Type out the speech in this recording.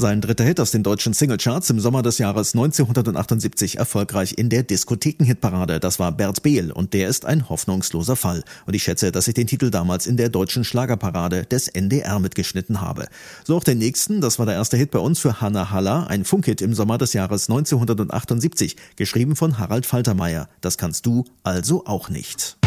Sein dritter Hit aus den deutschen Singlecharts im Sommer des Jahres 1978 erfolgreich in der Diskotheken-Hitparade. Das war Bert Behl und der ist ein hoffnungsloser Fall. Und ich schätze, dass ich den Titel damals in der deutschen Schlagerparade des NDR mitgeschnitten habe. So auch den nächsten, das war der erste Hit bei uns für Hanna Haller, ein Funkhit im Sommer des Jahres 1978, geschrieben von Harald Faltermeier. Das kannst du also auch nicht.